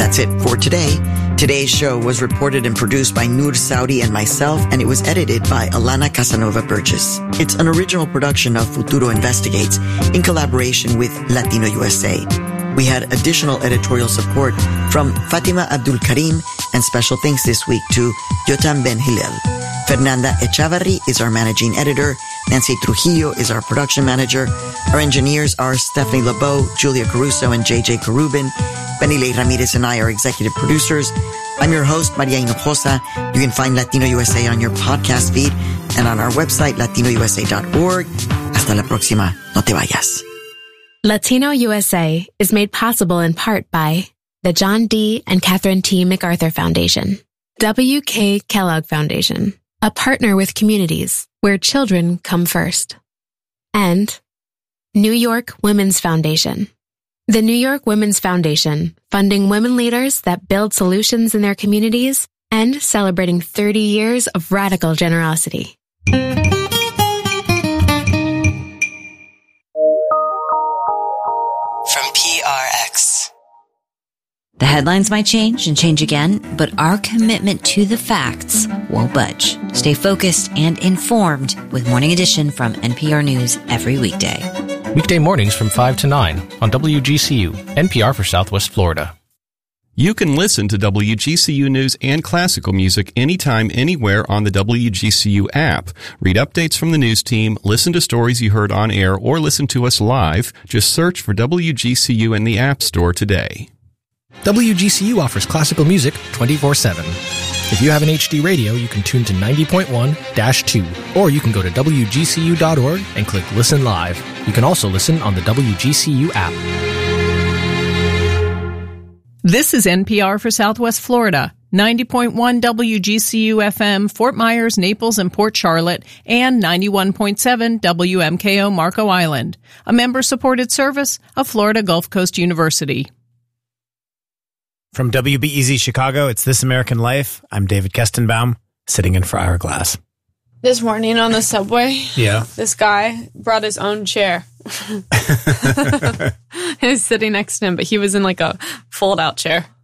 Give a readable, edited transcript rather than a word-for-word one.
that's it for today. Today's show was reported and produced by Noor Saudi and myself, and it was edited by Alana Casanova Burgess. It's an original production of Futuro Investigates in collaboration with Latino USA. We had additional editorial support from Fatima Abdul Karim, and special thanks this week to Yotam Ben Hillel. Fernanda Echavarri is our managing editor. Nancy Trujillo is our production manager. Our engineers are Stephanie LeBeau, Julia Caruso, and JJ Karubin. Benile Ramirez and I are executive producers. I'm your host, Maria Hinojosa. You can find Latino USA on your podcast feed and on our website, latinousa.org. Hasta la próxima. No te vayas. Latino USA is made possible in part by the John D. and Catherine T. MacArthur Foundation, W.K. Kellogg Foundation, a partner with communities where children come first, and New York Women's Foundation. The New York Women's Foundation, funding women leaders that build solutions in their communities and celebrating 30 years of radical generosity. From PRX. The headlines might change and change again, but our commitment to the facts won't budge. Stay focused and informed with Morning Edition from NPR News every weekday. Weekday mornings from 5 to 9 on WGCU, NPR for Southwest Florida. You can listen to WGCU News and classical music anytime, anywhere on the WGCU app. Read updates from the news team, listen to stories you heard on air, or listen to us live. Just search for WGCU in the App Store today. WGCU offers classical music 24/7. If you have an HD radio, you can tune to 90.1-2, or you can go to WGCU.org and click Listen Live. You can also listen on the WGCU app. This is NPR for Southwest Florida, 90.1 WGCU FM, Fort Myers, Naples, and Port Charlotte, and 91.7 WMKO Marco Island, a member-supported service of Florida Gulf Coast University. From WBEZ Chicago, it's This American Life. I'm David Kestenbaum, sitting in for Ira Glass. This morning on the subway, this guy brought his own chair. He was sitting next to him, but he was in like a fold-out chair.